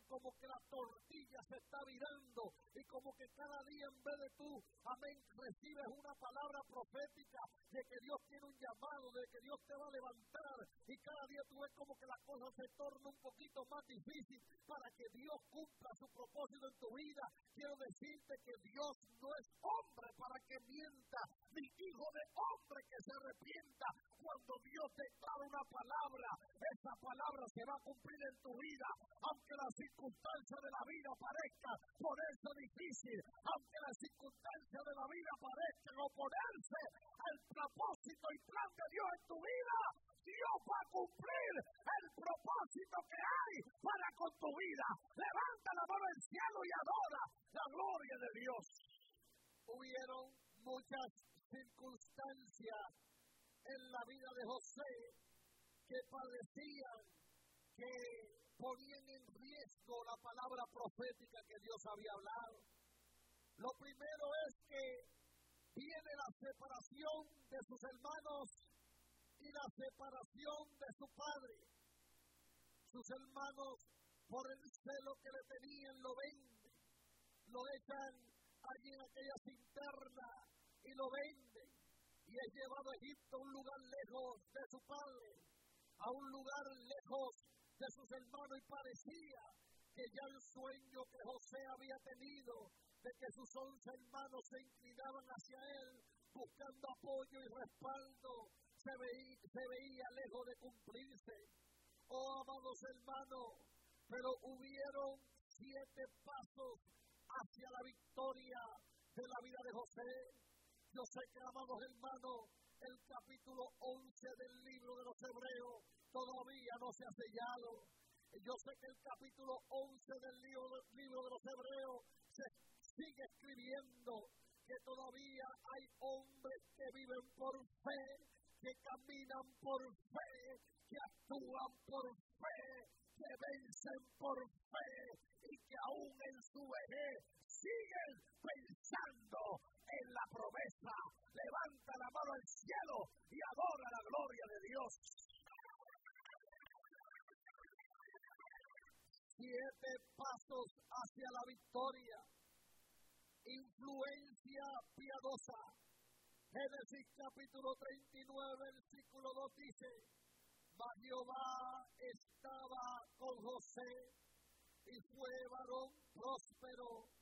como que la tortilla se está virando y como que cada día en vez de tú, amén, recibes una palabra profética de que Dios tiene un llamado, de que Dios te va a levantar y cada día tú ves como que la cosa se torna un poquito más difícil para que Dios cumpla su propósito en tu vida. Quiero decirte que Dios no es hombre para que mienta, ni hijo de hombre que se arrepienta. Cuando Dios declara una palabra, esa palabra se va a cumplir en tu vida, aunque las circunstancias de la vida parezcan ponerse difícil, aunque las circunstancias de la vida parezcan oponerse al propósito y plan de Dios en tu vida, Dios va a cumplir el propósito que hay para con tu vida. Levanta la mano al cielo y adora la gloria de Dios. Hubieron muchas circunstancias en la vida de José que padecían, que ponían en riesgo la palabra profética que Dios había hablado. Lo primero es que viene la separación de sus hermanos y la separación de su padre. Sus hermanos, por el celo que le tenían, lo venden, lo echan allí en aquella cisterna y lo venden. Y es llevado a Egipto, a un lugar lejos de su padre, a un lugar lejos de sus hermanos, y parecía que ya el sueño que José había tenido de que sus 11 hermanos se inclinaban hacia él buscando apoyo y respaldo se veía lejos de cumplirse. Oh, amados hermanos, pero hubieron 7 pasos hacia la victoria de la vida de José. Yo sé que, amados hermanos, el capítulo 11 del libro de los Hebreos todavía no se ha sellado. Yo sé que el capítulo 11 del libro de los Hebreos se sigue escribiendo, que todavía hay hombres que viven por fe, que caminan por fe, que actúan por fe, que vencen por fe y que aún en su vejez siguen pensando en la promesa. Levanta la mano al cielo y adora la gloria de Dios. 7 pasos hacia la victoria. Influencia piadosa. Génesis capítulo 39, versículo 2 dice: mas Jehová estaba con José y fue varón próspero